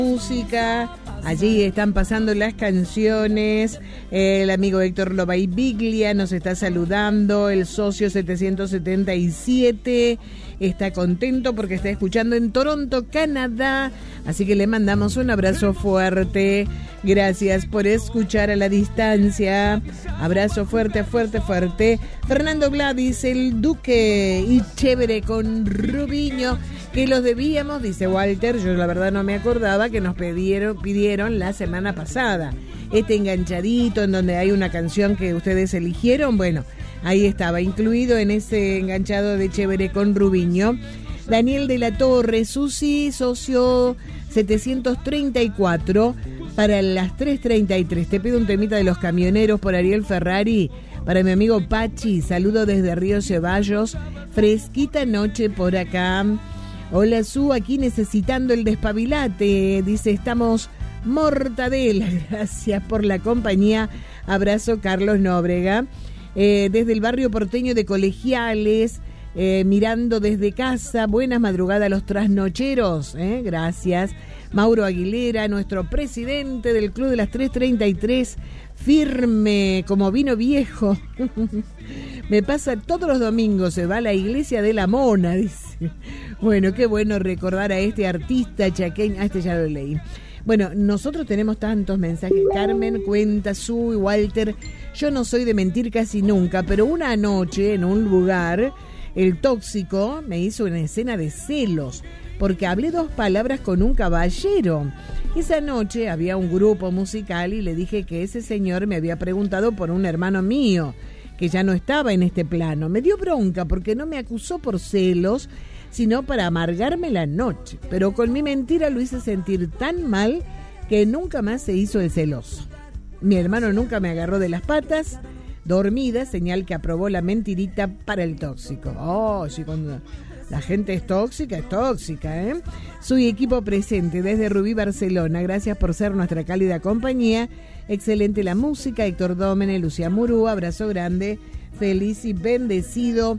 música. Allí están pasando las canciones. El amigo Héctor Lobay Biglia nos está saludando. El socio 777 está contento porque está escuchando en Toronto, Canadá. Así que le mandamos un abrazo fuerte. Gracias por escuchar a la distancia. Abrazo fuerte, fuerte, fuerte. Fernando Gladys, el Duque y Chévere con Rubiño, que los debíamos, dice Walter. Yo la verdad no me acordaba que nos pidieron la semana pasada. Este enganchadito en donde hay una canción que ustedes eligieron, bueno, ahí estaba incluido en ese enganchado de Chévere con Rubiño. Daniel de la Torre, Susi, socio 734 para las 3:33. Te pido un temita de Los Camioneros por Ariel Ferrari. Para mi amigo Pachi, saludo desde Río Ceballos. Fresquita noche por acá. Hola Su, aquí necesitando el despabilate. Dice, estamos mortadela. Gracias por la compañía. Abrazo, Carlos Nóbrega. Desde el barrio porteño de Colegiales, mirando desde casa. Buenas madrugadas a los trasnocheros. Gracias. Mauro Aguilera, nuestro presidente del Club de las 3:33. Firme como vino viejo. Me pasa todos los domingos, se va a la iglesia de la Mona, dice. Bueno, qué bueno recordar a este artista chaqueño. Este ya lo leí. Bueno, nosotros tenemos tantos mensajes. Carmen cuenta, Su y Walter. Yo no soy de mentir casi nunca, pero una noche en un lugar, el tóxico me hizo una escena de celos, porque hablé 2 palabras con un caballero. Esa noche había un grupo musical y le dije que ese señor me había preguntado por un hermano mío, que ya no estaba en este plano. Me dio bronca porque no me acusó por celos, sino para amargarme la noche. Pero con mi mentira lo hice sentir tan mal que nunca más se hizo el celoso. Mi hermano nunca me agarró de las patas, dormida, señal que aprobó la mentirita para el tóxico. Oh, sí, cuando la gente es tóxica, ¿eh? Soy equipo presente desde Rubí, Barcelona. Gracias por ser nuestra cálida compañía. Excelente la música. Héctor Dómene, Lucía Murú, abrazo grande. Feliz y bendecido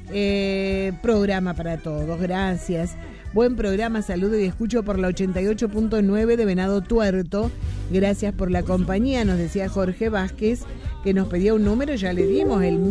programa para todos. Gracias. Buen programa, saludo y escucho por la 88.9 de Venado Tuerto. Gracias por la compañía, nos decía Jorge Vázquez, que nos pedía un número, ya le dimos, el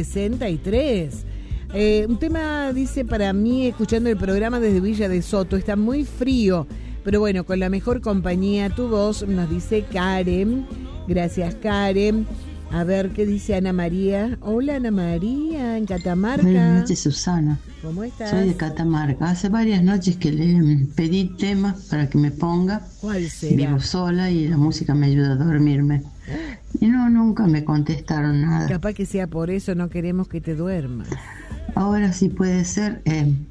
1063. Un tema, dice, para mí, escuchando el programa desde Villa de Soto, está muy frío, pero bueno, con la mejor compañía, tu voz, nos dice Karen. Gracias, Karen. A ver, ¿qué dice Ana María? Hola, Ana María, en Catamarca. Buenas noches, Susana. ¿Cómo estás? Soy de Catamarca. Hace varias noches que le pedí temas para que me ponga. ¿Cuál será? Vivo sola y la música me ayuda a dormirme. Y nunca me contestaron nada. Capaz que sea por eso, no queremos que te duermas. Ahora sí puede ser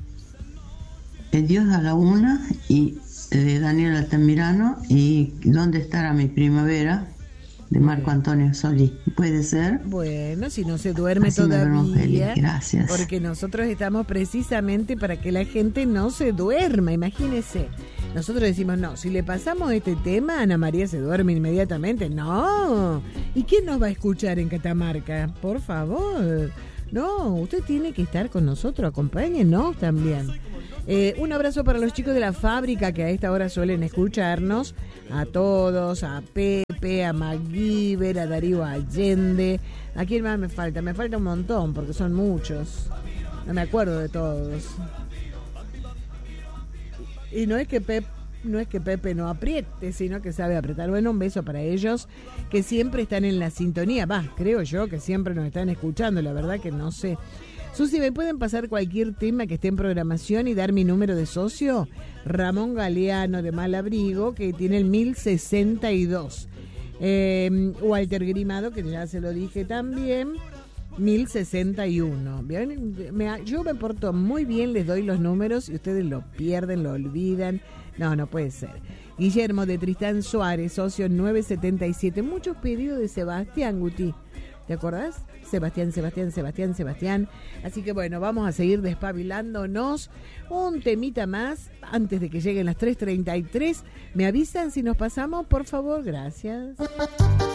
El Dios a la una, y de Daniel Altamirano, y ¿Dónde estará mi primavera?, de Marco Antonio Solís. ¿Puede ser? Bueno, si no se duerme así todavía. Gracias. Porque nosotros estamos precisamente para que la gente no se duerma, imagínese. Nosotros decimos, no, si le pasamos este tema, Ana María se duerme inmediatamente. No. ¿Y quién nos va a escuchar en Catamarca? Por favor. No, usted tiene que estar con nosotros, acompáñenos también. Un abrazo para los chicos de la fábrica que a esta hora suelen escucharnos. A todos, a Pepe, a MacGyver, a Darío Allende. ¿A quién más me falta? Me falta un montón porque son muchos. No me acuerdo de todos. Y no es que Pepe no apriete, sino que sabe apretar. Bueno, un beso para ellos que siempre están en la sintonía. Creo yo que siempre nos están escuchando. La verdad que no sé. Susi, ¿me pueden pasar cualquier tema que esté en programación y dar mi número de socio? Ramón Galeano de Malabrigo, que tiene el 1062. Walter Grimado, que ya se lo dije también, 1061. Yo me porto muy bien, les doy los números y ustedes lo pierden, lo olvidan. No puede ser. Guillermo de Tristán Suárez, socio 977. Muchos pedidos de Sebastián, Guti. ¿Te acordás? Sebastián. Así que bueno, vamos a seguir despabilándonos. Un temita más antes de que lleguen las 3:33. ¿Me avisan si nos pasamos, por favor? Gracias.